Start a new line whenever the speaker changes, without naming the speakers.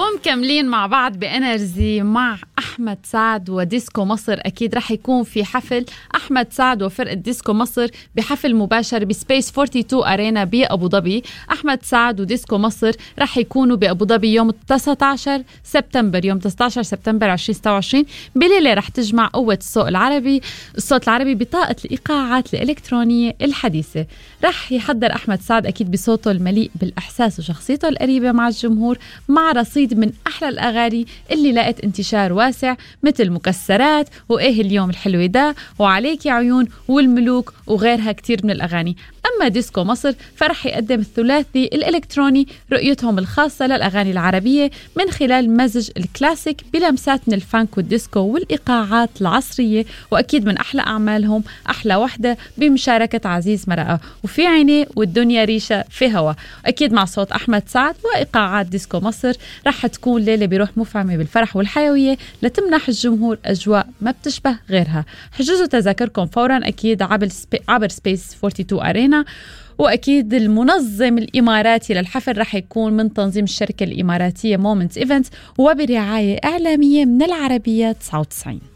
ومكملين مع بعض بإنرجي مع أحمد سعد وديسكو مصر. أكيد رح يكون في حفل أحمد سعد وفرقة ديسكو مصر بحفل مباشر بسبيس 42 أرينا بأبو ظبي. أحمد سعد وديسكو مصر رح يكونوا بأبو ظبي يوم 19 سبتمبر 2026 بليلة رح تجمع قوة الصوت العربي بطاقة الإيقاعات الإلكترونية الحديثة. رح يحضر أحمد سعد أكيد بصوته المليء بالإحساس وشخصيته القريبة مع الجمهور، مع رصيد من أحلى الأغاني اللي لقت انتشار واسع مثل مكسرات وإيه اليوم الحلو ده وعليك يا عيون والملوك وغيرها كتير من الأغاني. أما ديسكو مصر فرح يقدم الثلاثي الإلكتروني رؤيتهم الخاصة للأغاني العربية من خلال مزج الكلاسيك بلمسات من الفانك والديسكو والإيقاعات العصرية، وأكيد من أحلى أعمالهم أحلى وحدة بمشاركة عزيز مرقة وفي عينيه والدنيا ريشة في هوا، أكيد مع صوت أحمد سعد وإيقاعات ديسكو مصر. رح تكون ليلة بروح مفعمة بالفرح والحيوية لتمنح الجمهور أجواء ما بتشبه غيرها. حجزوا تذاكركم فورا أكيد عبر سبيس 42 أرينا. وأكيد المنظم الإماراتي للحفل رح يكون من تنظيم الشركة الإماراتية مومنت إيفنتس وبرعاية إعلامية من العربية 99.